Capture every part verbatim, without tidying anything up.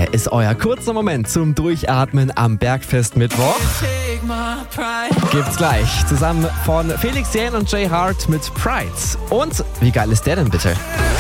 Hier ist euer kurzer Moment zum Durchatmen am Bergfest Mittwoch. Gibt's gleich. Zusammen von Felix Jähn und Jay Hart mit Pride. Und wie geil ist der denn bitte?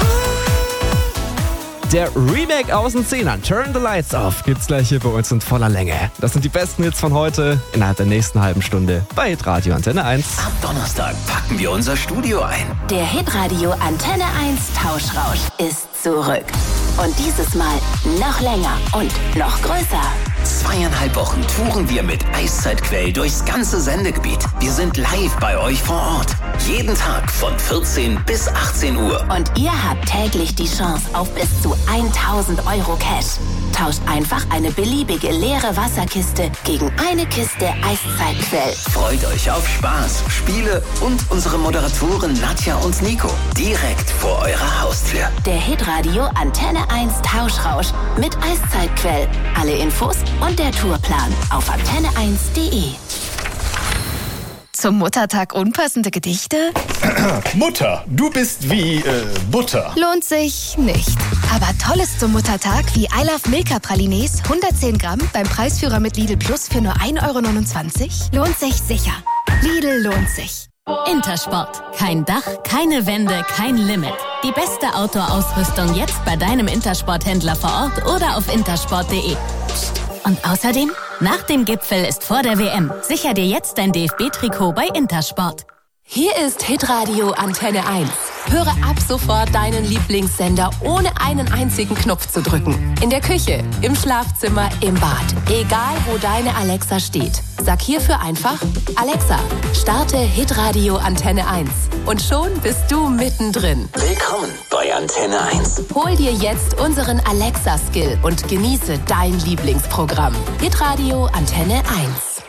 Der Remake aus den Zehnern, Turn the Lights Off, gibt's gleich hier bei uns in voller Länge. Das sind die besten Hits von heute innerhalb der nächsten halben Stunde bei Hitradio Antenne eins. Am Donnerstag packen wir unser Studio ein. Der Hitradio Antenne eins Tauschrausch ist zurück. Und dieses Mal noch länger und noch größer. Zweieinhalb Wochen touren wir mit Eiszeitquell durchs ganze Sendegebiet. Wir sind live bei euch vor Ort. Jeden Tag von vierzehn bis achtzehn Uhr. Und ihr habt täglich die Chance auf bis zu tausend Euro Cash. Tauscht einfach eine beliebige leere Wasserkiste gegen eine Kiste Eiszeitquell. Freut euch auf Spaß, Spiele und unsere Moderatoren Nadja und Nico. Direkt vor eurer Haustür. Der Hitradio Antenne eins Tauschrausch mit Eiszeitquell. Alle Infos und der Tourplan auf antenne eins punkt de. Zum Muttertag unpassende Gedichte? Mutter, du bist wie äh, Butter. Lohnt sich nicht. Aber Tolles zum Muttertag wie I Love Milka Pralines, hundertzehn Gramm beim Preisführer mit Lidl Plus für nur ein Euro neunundzwanzig. Lohnt sich sicher. Lidl lohnt sich. Intersport. Kein Dach, keine Wände, kein Limit. Die beste Outdoor-Ausrüstung jetzt bei deinem Intersport-Händler vor Ort oder auf intersport punkt de. Und außerdem, nach dem Gipfel ist vor der W M. Sicher dir jetzt dein D F B-Trikot bei Intersport. Hier ist Hitradio Antenne eins. Höre ab sofort deinen Lieblingssender, ohne einen einzigen Knopf zu drücken. In der Küche, im Schlafzimmer, im Bad. Egal, wo deine Alexa steht. Sag hierfür einfach, Alexa, starte Hitradio Antenne eins. Und schon bist du mittendrin. Willkommen bei Antenne eins. Hol dir jetzt unseren Alexa-Skill und genieße dein Lieblingsprogramm. Hitradio Antenne eins.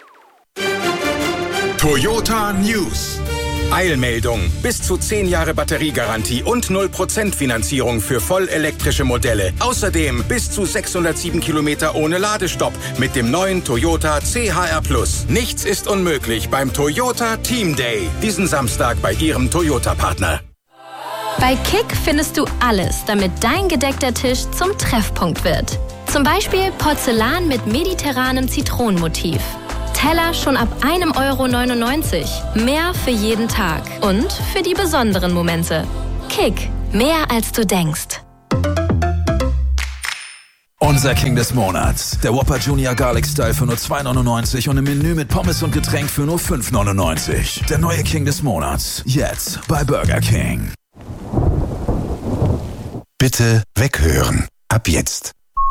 Toyota News. Eilmeldung. Bis zu zehn Jahre Batteriegarantie und null Prozent Finanzierung für vollelektrische Modelle. Außerdem bis zu sechshundertsieben Kilometer ohne Ladestopp mit dem neuen Toyota C H R Plus. Nichts ist unmöglich beim Toyota Team Day. Diesen Samstag bei Ihrem Toyota-Partner. Bei Kick findest du alles, damit dein gedeckter Tisch zum Treffpunkt wird. Zum Beispiel Porzellan mit mediterranem Zitronenmotiv. Teller schon ab einem Euro neunundneunzig. Mehr für jeden Tag und für die besonderen Momente. Kick, mehr als du denkst. Unser King des Monats. Der Whopper Junior Garlic Style für nur zwei neunundneunzig und im Menü mit Pommes und Getränk für nur fünf neunundneunzig. Der neue King des Monats. Jetzt bei Burger King. Bitte weghören. Ab jetzt.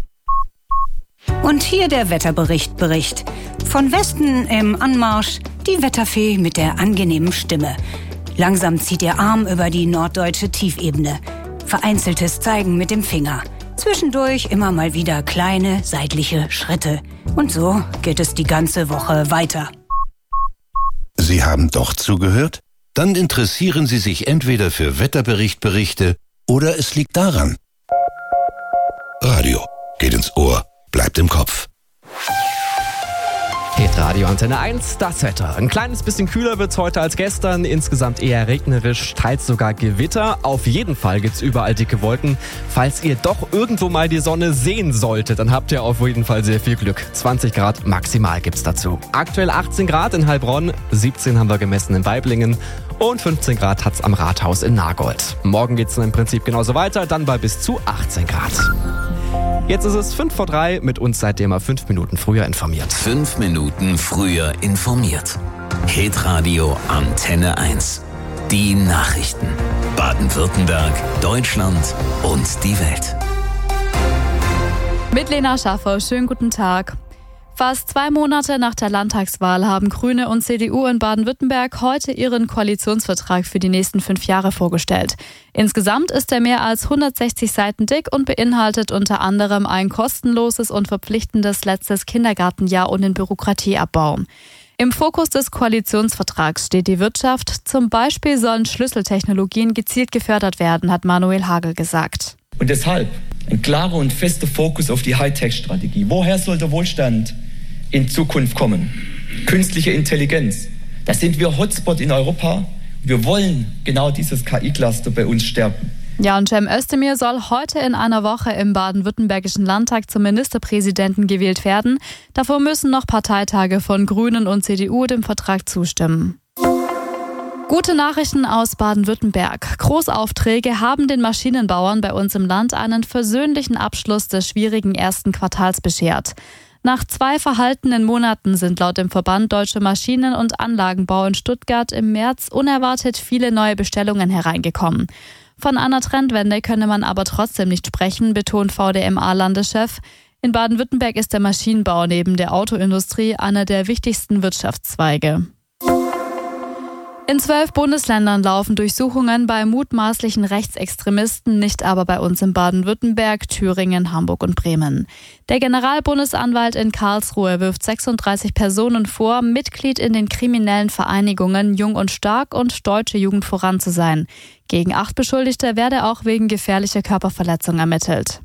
Und hier der Wetterbericht Bericht. Von Westen im Anmarsch die Wetterfee mit der angenehmen Stimme. Langsam zieht ihr Arm über die norddeutsche Tiefebene. Vereinzeltes Zeigen mit dem Finger. Zwischendurch immer mal wieder kleine seitliche Schritte. Und so geht es die ganze Woche weiter. Sie haben doch zugehört? Dann interessieren Sie sich entweder für Wetterberichtberichte oder es liegt daran. Radio geht ins Ohr, bleibt im Kopf. Hitradio Antenne eins, das Wetter. Ein kleines bisschen kühler wird's heute als gestern. Insgesamt eher regnerisch, teils sogar Gewitter. Auf jeden Fall gibt's überall dicke Wolken. Falls ihr doch irgendwo mal die Sonne sehen solltet, dann habt ihr auf jeden Fall sehr viel Glück. zwanzig Grad maximal gibt's dazu. Aktuell achtzehn Grad in Heilbronn, siebzehn haben wir gemessen in Weiblingen und fünfzehn Grad hat's am Rathaus in Nagold. Morgen geht's dann im Prinzip genauso weiter, dann bei bis zu achtzehn Grad. Jetzt ist es fünf vor drei, mit uns seid ihr mal fünf Minuten früher informiert. Fünf Minuten früher informiert. Hitradio Antenne eins. Die Nachrichten. Baden-Württemberg, Deutschland und die Welt. Mit Lena Schaffer, schönen guten Tag. Fast zwei Monate nach der Landtagswahl haben Grüne und C D U in Baden-Württemberg heute ihren Koalitionsvertrag für die nächsten fünf Jahre vorgestellt. Insgesamt ist er mehr als hundertsechzig Seiten dick und beinhaltet unter anderem ein kostenloses und verpflichtendes letztes Kindergartenjahr und den Bürokratieabbau. Im Fokus des Koalitionsvertrags steht die Wirtschaft. Zum Beispiel sollen Schlüsseltechnologien gezielt gefördert werden, hat Manuel Hagel gesagt. Und deshalb ein klarer und fester Fokus auf die Hightech-Strategie. Woher soll der Wohlstand in Zukunft kommen? Künstliche Intelligenz. Da sind wir Hotspot in Europa. Wir wollen genau dieses K I-Cluster bei uns stärken. Ja, und Cem Özdemir soll heute in einer Woche im baden-württembergischen Landtag zum Ministerpräsidenten gewählt werden. Davor müssen noch Parteitage von Grünen und C D U dem Vertrag zustimmen. Gute Nachrichten aus Baden-Württemberg. Großaufträge haben den Maschinenbauern bei uns im Land einen versöhnlichen Abschluss des schwierigen ersten Quartals beschert. Nach zwei verhaltenen Monaten sind laut dem Verband Deutsche Maschinen- und Anlagenbau in Stuttgart im März unerwartet viele neue Bestellungen hereingekommen. Von einer Trendwende könne man aber trotzdem nicht sprechen, betont V D M A-Landeschef. In Baden-Württemberg ist der Maschinenbau neben der Autoindustrie einer der wichtigsten Wirtschaftszweige. In zwölf Bundesländern laufen Durchsuchungen bei mutmaßlichen Rechtsextremisten, nicht aber bei uns in Baden-Württemberg, Thüringen, Hamburg und Bremen. Der Generalbundesanwalt in Karlsruhe wirft sechsunddreißig Personen vor, Mitglied in den kriminellen Vereinigungen Jung und Stark und Deutsche Jugend voran zu sein. Gegen acht Beschuldigte werde auch wegen gefährlicher Körperverletzung ermittelt.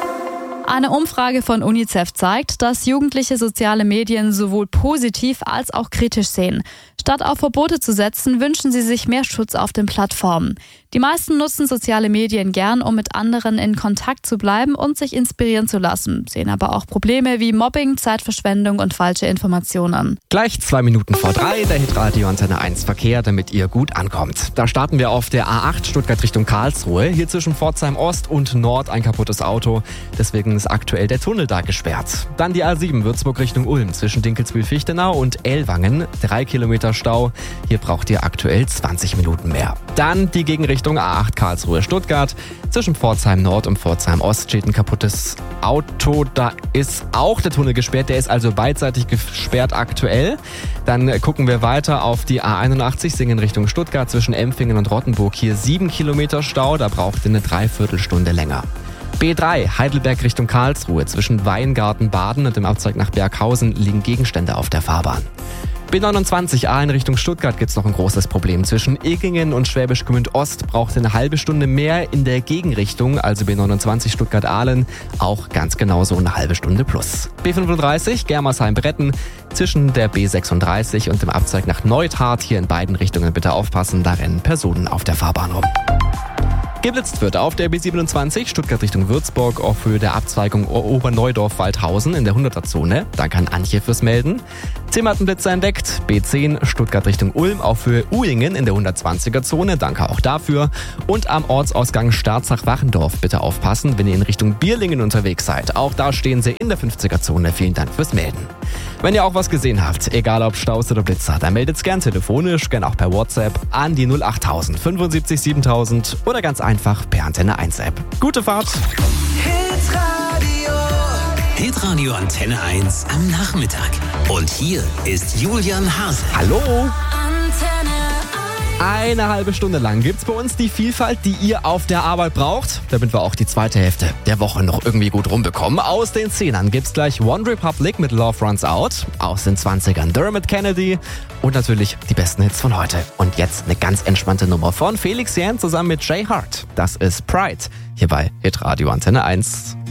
Eine Umfrage von UNICEF zeigt, dass Jugendliche soziale Medien sowohl positiv als auch kritisch sehen. Statt auf Verbote zu setzen, wünschen sie sich mehr Schutz auf den Plattformen. Die meisten nutzen soziale Medien gern, um mit anderen in Kontakt zu bleiben und sich inspirieren zu lassen, sehen aber auch Probleme wie Mobbing, Zeitverschwendung und falsche Informationen. Gleich zwei Minuten vor drei, der Hitradio Antenne eins Verkehr, damit ihr gut ankommt. Da starten wir auf der A acht Stuttgart Richtung Karlsruhe. Hier zwischen Pforzheim Ost und Nord ein kaputtes Auto. Deswegen ist aktuell der Tunnel da gesperrt. Dann die A sieben Würzburg Richtung Ulm zwischen Dinkelsbühl-Fichtenau und Ellwangen. Drei Kilometer Stau. Hier braucht ihr aktuell zwanzig Minuten mehr. Dann die Gegenrichtung A acht Karlsruhe-Stuttgart. Zwischen Pforzheim Nord und Pforzheim Ost steht ein kaputtes Auto. Da ist auch der Tunnel gesperrt. Der ist also beidseitig gesperrt aktuell. Dann gucken wir weiter auf die A einundachtzig Singen Richtung Stuttgart zwischen Empfingen und Rottenburg. Hier sieben Kilometer Stau. Da braucht ihr eine Dreiviertelstunde länger. B drei Heidelberg Richtung Karlsruhe. Zwischen Weingarten-Baden und dem Abzweig nach Berghausen liegen Gegenstände auf der Fahrbahn. B neunundzwanzig A in Richtung Stuttgart gibt's noch ein großes Problem. Zwischen Iggingen und Schwäbisch Gmünd Ost braucht ihr eine halbe Stunde mehr in der Gegenrichtung, also B neunundzwanzig Stuttgart-Ahlen, auch ganz genauso eine halbe Stunde plus. B fünfunddreißig Germersheim-Bretten zwischen der B sechsunddreißig und dem Abzweig nach Neuthardt. Hier in beiden Richtungen bitte aufpassen, da rennen Personen auf der Fahrbahn rum. Geblitzt wird auf der B siebenundzwanzig Stuttgart Richtung Würzburg auf Höhe der Abzweigung Oberneudorf-Waldhausen in der hunderter-Zone. Danke an Antje fürs Melden. Zimmertenblitzer entdeckt. B zehn Stuttgart Richtung Ulm auf Höhe Uhingen in der hundertzwanziger-Zone. Danke auch dafür. Und am Ortsausgang Starzach-Wachendorf bitte aufpassen, wenn ihr in Richtung Bierlingen unterwegs seid. Auch da stehen sie in der fünfziger-Zone. Vielen Dank fürs Melden. Wenn ihr auch was gesehen habt, egal ob Staus oder Blitzer, dann meldet's gern telefonisch, gern auch per WhatsApp an die null achttausend fünfundsiebzig siebentausend oder ganz einfach per Antenne eins App. Gute Fahrt! Hitradio. Hitradio Antenne eins am Nachmittag. Und hier ist Julian Hase. Hallo! Eine halbe Stunde lang gibt's bei uns die Vielfalt, die ihr auf der Arbeit braucht, damit wir auch die zweite Hälfte der Woche noch irgendwie gut rumbekommen. Aus den Zehnern gibt's gleich One Republic mit Love Runs Out, aus den zwanzigern Dermot Kennedy und natürlich die besten Hits von heute. Und jetzt eine ganz entspannte Nummer von Felix Jähn zusammen mit Jay Hart. Das ist Pride, hier bei Hitradio Antenne eins.